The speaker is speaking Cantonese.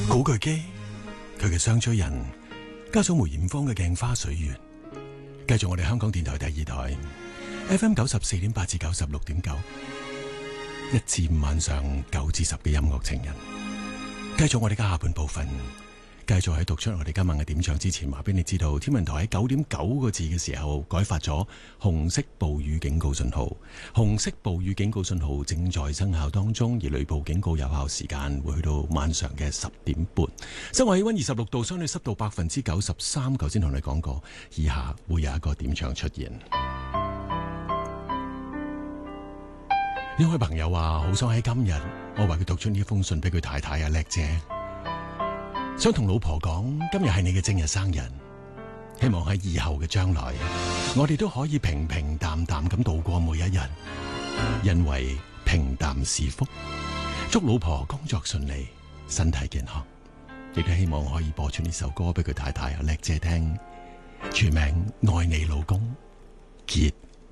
古巨基，佢嘅傷追人，加上梅艷芳嘅鏡花水月，繼續我哋香港電台第二台 FM 94.8至96.9，一至五晚上9至10嘅音樂情人，繼續我哋嘅下半部分。繼續喺讀出我哋今晚嘅點唱之前，話俾你知道，天文台喺9.9個字嘅時候改發咗紅色暴雨警告信號，紅色暴雨警告信號正在生效當中，而雷暴警告有效時間會去到晚上嘅10點半。室外氣溫26度，相對濕度93%。頭先同你講過，以下會有一個點唱出現。呢位朋友話好想喺今日，我為佢讀出呢封信俾佢太太阿叻姐。想同老婆講，今日係你嘅正日生日，希望喺以後嘅將來，我哋都可以平平淡淡咁度過每一日，因為平淡是福。祝老婆工作順利，身體健康，亦都希望可以播出呢首歌俾佢太太阿叻姐聽，全名愛你老公傑。